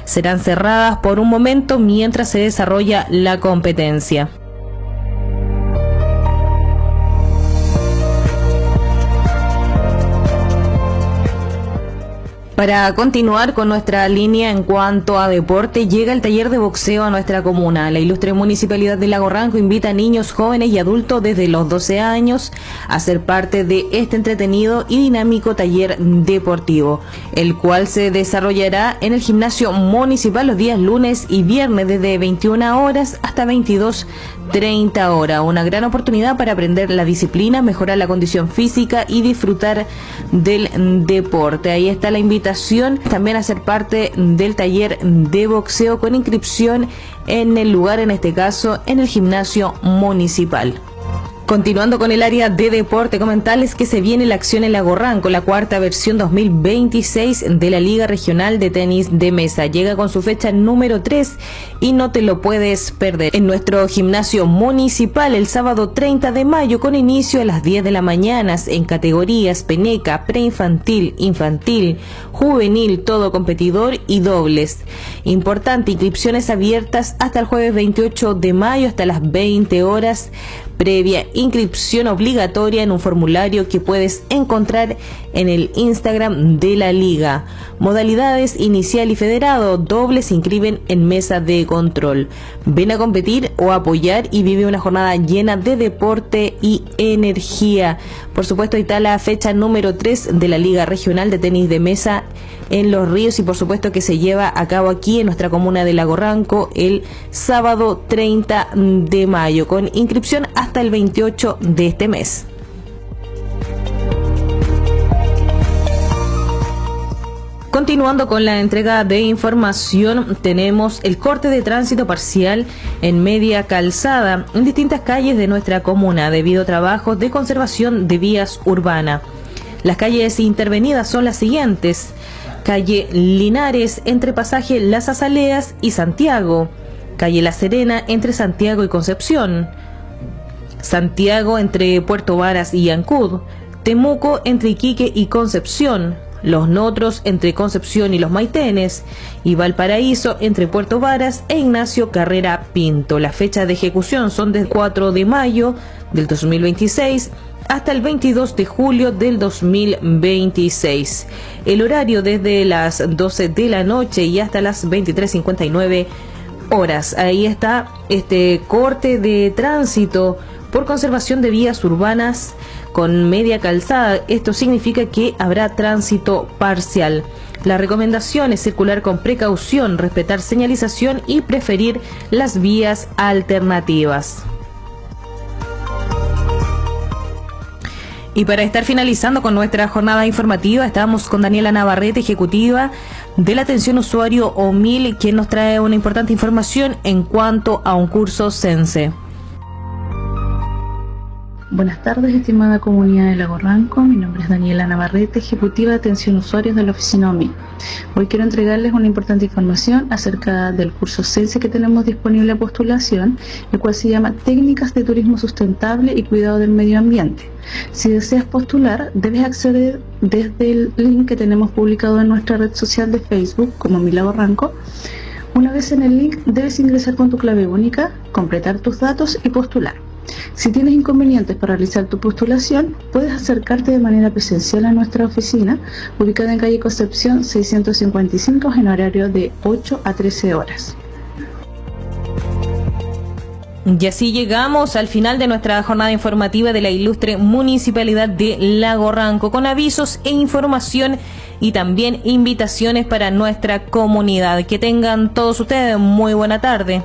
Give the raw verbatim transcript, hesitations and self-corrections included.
serán cerradas por un momento mientras se desarrolla la competencia. Para continuar con nuestra línea en cuanto a deporte, llega el taller de boxeo a nuestra comuna. La ilustre Municipalidad de Lago Ranco invita a niños, jóvenes y adultos desde los doce años a ser parte de este entretenido y dinámico taller deportivo, el cual se desarrollará en el gimnasio municipal los días lunes y viernes desde veintiuna horas hasta veintidós treinta horas. Una gran oportunidad para aprender la disciplina, mejorar la condición física y disfrutar del deporte. Ahí está la invitación también a ser parte del taller de boxeo con inscripción en el lugar, en este caso en el gimnasio municipal. Continuando con el área de deporte, comentarles que se viene la acción en Lago Ranco, la cuarta versión dos mil veintiséis de la Liga Regional de Tenis de Mesa. Llega con su fecha número tres y no te lo puedes perder. En nuestro gimnasio municipal el sábado treinta de mayo con inicio a las diez de la mañana en categorías peneca, preinfantil, infantil, juvenil, todo competidor y dobles. Importante, inscripciones abiertas hasta el jueves veintiocho de mayo hasta las veinte horas. Previa inscripción obligatoria en un formulario que puedes encontrar en el Instagram de la Liga. Modalidades inicial y federado, dobles se inscriben en mesa de control. Ven a competir o apoyar y vive una jornada llena de deporte y energía. Por supuesto, ahí está la fecha número tres de la Liga Regional de Tenis de Mesa en Los Ríos y por supuesto que se lleva a cabo aquí en nuestra comuna de Lago Ranco el sábado treinta de mayo con inscripción hasta el veintiocho de este mes. Continuando con la entrega de información, tenemos el corte de tránsito parcial en media calzada en distintas calles de nuestra comuna debido a trabajos de conservación de vías urbanas. Las calles intervenidas son las siguientes: calle Linares entre pasaje Las Azaleas y Santiago, calle La Serena entre Santiago y Concepción, Santiago entre Puerto Varas y Ancud, Temuco entre Iquique y Concepción, Los Notros entre Concepción y Los Maitenes y Valparaíso entre Puerto Varas e Ignacio Carrera Pinto. Las fechas de ejecución son del cuatro de mayo del dos mil veintiséis hasta el veintidós de julio del dos mil veintiséis. El horario desde las doce de la noche y hasta las veintitrés cincuenta y nueve horas. Ahí está este corte de tránsito por conservación de vías urbanas con media calzada. Esto significa que habrá tránsito parcial. La recomendación es circular con precaución, respetar señalización y preferir las vías alternativas. Y para estar finalizando con nuestra jornada informativa, estamos con Daniela Navarrete, ejecutiva de la atención usuario O M I L, quien nos trae una importante información en cuanto a un curso Sense. Buenas tardes, estimada comunidad de Lago Ranco. Mi nombre es Daniela Navarrete, ejecutiva de atención usuarios de la oficina O M I L. Hoy quiero entregarles una importante información acerca del curso Sense que tenemos disponible a postulación, el cual se llama Técnicas de Turismo Sustentable y Cuidado del Medio Ambiente. Si deseas postular, debes acceder desde el link que tenemos publicado en nuestra red social de Facebook como O M I L Lago Ranco. Una vez en el link, debes ingresar con tu clave única, completar tus datos y postular. Si tienes inconvenientes para realizar tu postulación, puedes acercarte de manera presencial a nuestra oficina, ubicada en calle Concepción seiscientos cincuenta y cinco, en horario de ocho a trece horas. Y así llegamos al final de nuestra jornada informativa de la ilustre Municipalidad de Lago Ranco, con avisos e información y también invitaciones para nuestra comunidad. Que tengan todos ustedes muy buena tarde.